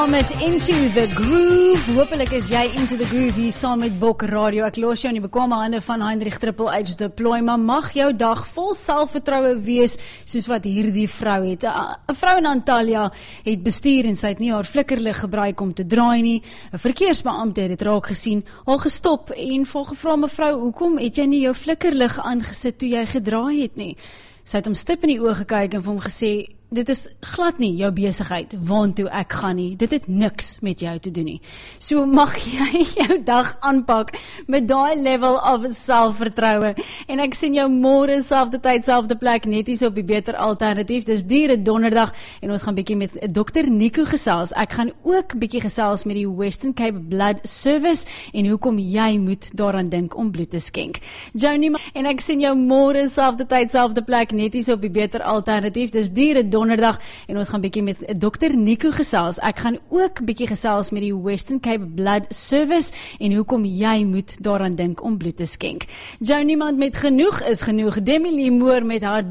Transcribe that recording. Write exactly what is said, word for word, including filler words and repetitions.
Met Into the Groove, hoopelik is jy Into the Groove hier saam met Bok Radio. Ek los jou in die bekwame hande van Heinrich Triple H Deploy, maar mag jou dag vol selfvertroue wees soos wat hierdie vrou het. 'n Vrou in Antalya het bestuur en sy het nie haar flikkerlig gebruik om te draai nie. 'n Verkeersbeampte het dit raak gesien, haar gestop en vir gevra, mevrou, hoekom het jy nie jou flikkerlig aangesit toe jy gedraai het nie? Sy het hom stip in die oë gekyk en vir hom gesê, dit is glad nie jou besigheid waantoe ek gaan nie, dit het niks met jou te doen nie. So mag jy jou dag aanpak met daai level of selfvertroue, en ek sien jou môre selfde tyd, selfde plek, net hier op die Beter Alternatief. Dis Diere Donderdag en ons gaan bietjie met dokter Nico gesels. Ek gaan ook bietjie gesels met die Western Cape Blood Service en hoekom jy moet daaraan dink om bloed te skenk. Joni, en ek sien jou môre selfde tyd, selfde plek, net hier op die Beter Alternatief. Dis Diere Donderdag en ons gaan bietjie met dokter Nico gesels. Ek gaan ook bietjie gesels met die Western Cape Blood Service en hoekom jy moet daaraan dink om bloed te skenk. Jou niemand met genoeg is genoeg. Demi Lee Moore met haar